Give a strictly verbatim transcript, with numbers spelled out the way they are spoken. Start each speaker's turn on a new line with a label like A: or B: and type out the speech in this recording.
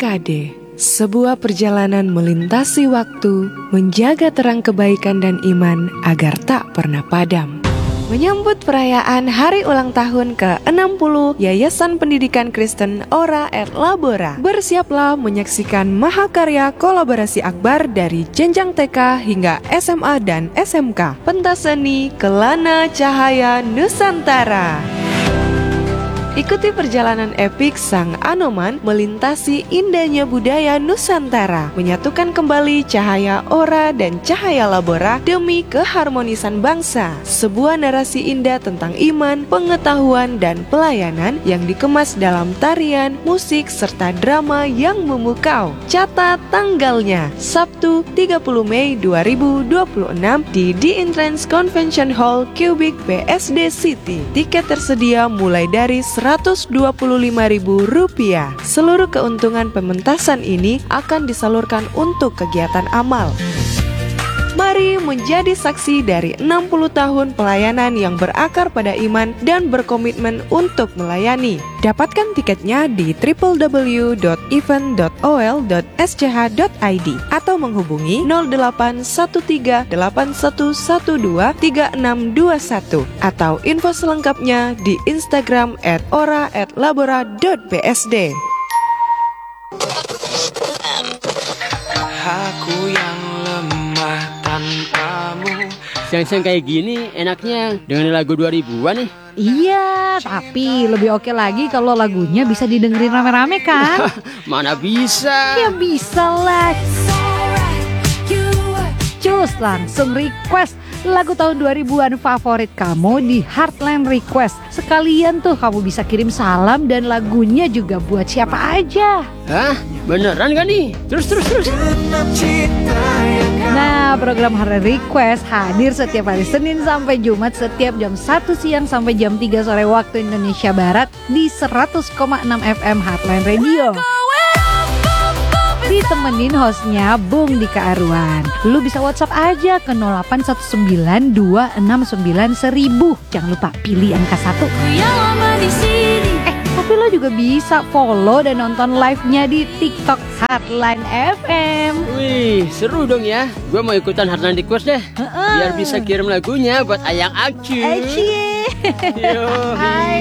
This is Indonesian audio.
A: Dekade, sebuah perjalanan melintasi waktu, menjaga terang kebaikan dan iman agar tak pernah padam. Menyambut perayaan hari ulang tahun ke enam puluh Yayasan Pendidikan Kristen Ora et Labora, bersiaplah menyaksikan mahakarya kolaborasi akbar dari jenjang T K hingga S M A dan S M K. Pentas seni Kelana Cahaya Nusantara. Ikuti perjalanan epik Sang Anoman melintasi indahnya budaya Nusantara, menyatukan kembali cahaya Ora dan cahaya Labora demi keharmonisan bangsa. Sebuah narasi indah tentang iman, pengetahuan, dan pelayanan yang dikemas dalam tarian, musik, serta drama yang memukau. Catat tanggalnya, Sabtu tiga puluh Mei dua ribu dua puluh enam di The Entrance Convention Hall Cubic B S D City. Tiket tersedia mulai dari seratus dua puluh lima ribu rupiah. Seluruh keuntungan pementasan ini akan disalurkan untuk kegiatan amal. Mari menjadi saksi dari enam puluh tahun pelayanan yang berakar pada iman dan berkomitmen untuk melayani. Dapatkan tiketnya di w w w dot event dot o l dot s c h dot i d atau menghubungi nol delapan satu tiga delapan satu satu dua tiga enam dua satu atau info selengkapnya di Instagram at ora at labora dot b s d.
B: Aku yang lemah tanpamu.
C: Siang-siang kayak gini enaknya dengan lagu dua ribuan nih.
D: Iya, tapi lebih oke lagi kalau lagunya bisa didengerin rame-rame kan?
C: Mana bisa?
D: Ya bisa lah. Cus, langsung request lagu tahun dua ribuan favorit kamu di Heartline Request. Sekalian tuh kamu bisa kirim salam dan lagunya juga buat siapa aja.
C: Hah? Beneran kan nih? Terus, terus, terus.
D: Nah, program Heartline Request hadir setiap hari Senin sampai Jumat setiap jam satu siang sampai jam tiga sore waktu Indonesia Barat di seratus koma enam F M Heartline Radio. Ditemenin hostnya Bung Dika Arwan. Lu bisa WhatsApp aja ke nol delapan satu sembilan dua enam sembilan seribu. Jangan lupa pilih angka satu. Eh, tapi lo juga bisa follow dan nonton live-nya di TikTok Heartline F M.
C: Wih, seru dong ya. Gue mau ikutan Heartline Request deh. Biar bisa kirim lagunya buat Ayang Acu.
D: Aci.
C: Yo.
D: Hai.